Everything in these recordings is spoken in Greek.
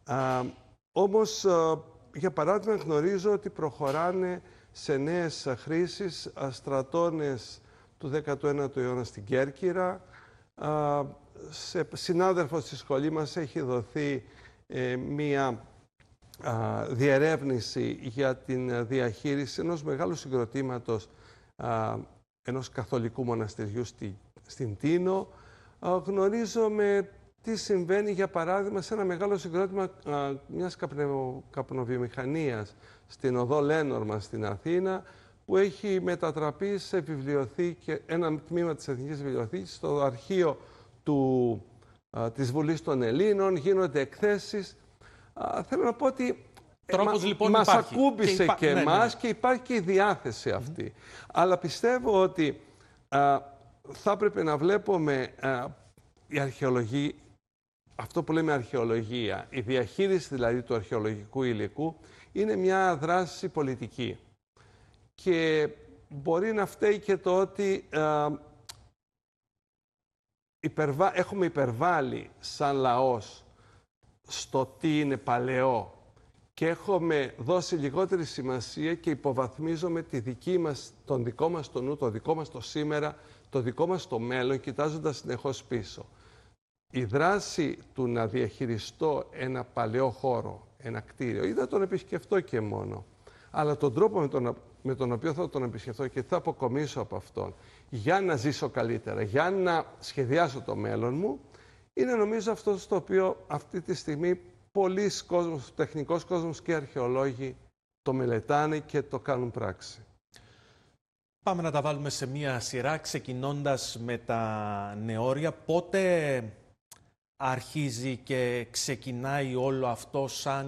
Όμως, για παράδειγμα, γνωρίζω ότι προχωράνε σε νέες χρήσεις στρατώνες του 19ου αιώνα στην Κέρκυρα. Σε συνάδελφος στη σχολή μας έχει δοθεί μία διερεύνηση για την διαχείριση ενός μεγάλου συγκροτήματος ενός καθολικού μοναστηριού στην Τίνο. Γνωρίζουμε τι συμβαίνει, για παράδειγμα, σε ένα μεγάλο συγκρότημα μιας καπνοβιομηχανίας στην οδό Λένοργμα στην Αθήνα, που έχει μετατραπεί σε βιβλιοθήκη, ένα τμήμα της Εθνικής Βιβλιοθήκης, στο αρχείο της Βουλής των Ελλήνων, γίνονται εκθέσεις. Θέλω να πω ότι λοιπόν μας υπάρχει. ακούμπησε και εμάς και υπάρχει και η διάθεση αυτή. Αλλά πιστεύω ότι θα έπρεπε να βλέπουμε η αρχαιολογία, αυτό που λέμε αρχαιολογία, η διαχείριση δηλαδή του αρχαιολογικού υλικού, είναι μια δράση πολιτική. Και μπορεί να φταίει και το ότι έχουμε υπερβάλει σαν λαός στο τι είναι παλαιό και έχουμε δώσει λιγότερη σημασία και υποβαθμίζουμε τον δικό μας το νου, το δικό μας το σήμερα, το δικό μας το μέλλον, κοιτάζοντας συνεχώς πίσω. Η δράση του να διαχειριστώ ένα παλαιό χώρο, ένα κτίριο, ή να τον επισκεφτώ και μόνο, αλλά τον τρόπο με τον οποίο θα τον επισκεφτώ και θα αποκομίσω από αυτόν για να ζήσω καλύτερα, για να σχεδιάσω το μέλλον μου, είναι νομίζω αυτό στο οποίο αυτή τη στιγμή πολλοί κόσμος, τεχνικός κόσμος και αρχαιολόγοι το μελετάνε και το κάνουν πράξη. Πάμε να τα βάλουμε σε μία σειρά, ξεκινώντας με τα νεόρια. Πότε αρχίζει και ξεκινάει όλο αυτό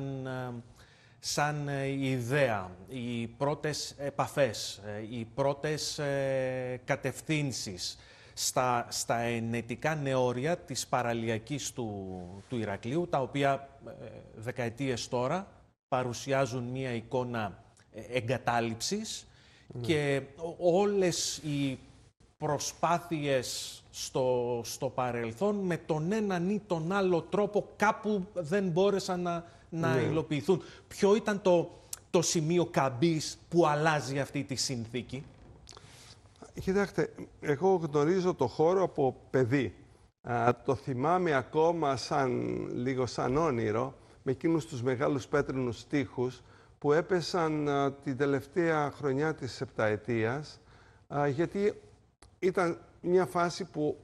σαν ιδέα, οι πρώτες επαφές, οι πρώτες κατευθύνσεις στα ενετικά νεόρια της παραλιακής του Ηρακλείου, τα οποία δεκαετίες τώρα παρουσιάζουν μία εικόνα εγκατάλειψης και όλες οι προσπάθειες στο παρελθόν με τον έναν ή τον άλλο τρόπο κάπου δεν μπόρεσαν να υλοποιηθούν. Ποιο ήταν το σημείο καμπής που αλλάζει αυτή τη συνθήκη? Κοιτάξτε, εγώ γνωρίζω το χώρο από παιδί. Το θυμάμαι ακόμα λίγο σαν όνειρο, με εκείνους τους μεγάλους πέτρινους τοίχους που έπεσαν την τελευταία χρονιά της επταετίας, γιατί ήταν μια φάση που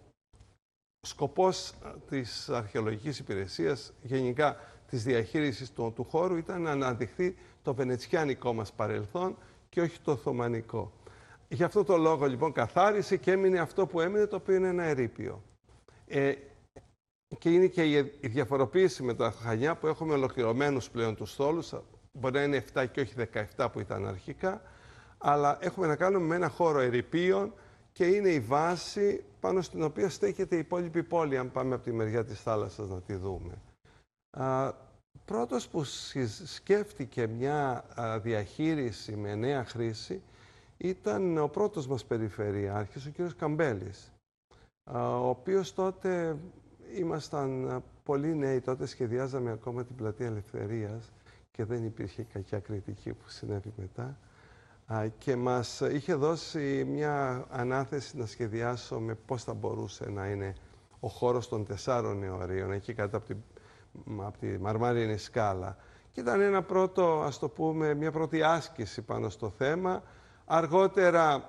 σκοπός της αρχαιολογικής υπηρεσίας, γενικά της διαχείρισης του χώρου, ήταν να αναδειχθεί το βενετσιάνικο μας παρελθόν και όχι το οθωμανικό. Γι' αυτό το λόγο λοιπόν καθάρισε και έμεινε αυτό που έμεινε, το οποίο είναι ένα ερείπιο. Και είναι και η διαφοροποίηση με τα Χανιά, που έχουμε ολοκληρωμένους πλέον τους στόλους, μπορεί να είναι 7 και όχι 17 που ήταν αρχικά, αλλά έχουμε να κάνουμε με ένα χώρο ερειπίων και είναι η βάση πάνω στην οποία στέκεται η υπόλοιπη πόλη, αν πάμε από τη μεριά της θάλασσας να τη δούμε. Πρώτος που σκέφτηκε μια διαχείριση με νέα χρήση ήταν ο πρώτος μας περιφερειάρχης, ο κύριος Καμπέλης, ο οποίος τότε ήμασταν πολύ νέοι, τότε σχεδιάζαμε ακόμα την Πλατεία Ελευθερίας και δεν υπήρχε κακιά κριτική που συνέβη μετά, και μας είχε δώσει μια ανάθεση να σχεδιάσουμε πώς θα μπορούσε να είναι ο χώρος των 4 νεωρίων, εκεί κάτω από τη μαρμάρινη σκάλα. Και ήταν ένα πρώτο, ας το πούμε, μια πρώτη άσκηση πάνω στο θέμα. Αργότερα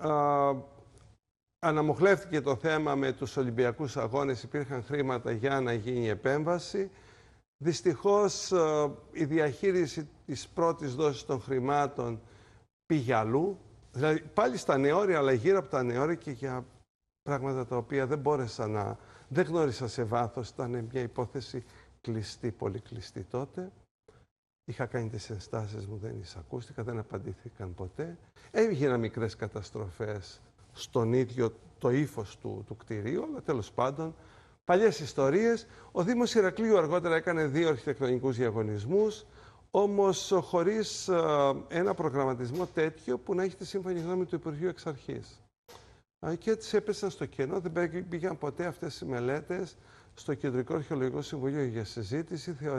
αναμοχλεύτηκε το θέμα με τους Ολυμπιακούς Αγώνες, υπήρχαν χρήματα για να γίνει επέμβαση. Δυστυχώς η διαχείριση της πρώτης δόσης των χρημάτων πήγε αλλού, δηλαδή πάλι στα νεόρια, αλλά γύρω από τα νεόρια και για πράγματα τα οποία δεν γνώρισα σε βάθος. Ήταν μια υπόθεση κλειστή, πολύ κλειστή τότε. Είχα κάνει τις ενστάσεις μου, δεν εισακούστηκα, δεν απαντήθηκαν ποτέ. Έγιναν μικρές καταστροφές στον ίδιο το ύφος του κτηρίου, αλλά τέλος πάντων, παλιές ιστορίες. Ο Δήμος Ηρακλείου αργότερα έκανε 2 αρχιτεκτονικούς διαγωνισμούς, όμως χωρίς ένα προγραμματισμό τέτοιο που να έχει τη σύμφωνη γνώμη του Υπουργείου εξ αρχής. Και έτσι έπεσαν στο κενό, δεν πήγαν ποτέ αυτές οι μελέτες στο Κεντρικό Αρχαιολογικό Συμβουλίο για συζήτηση.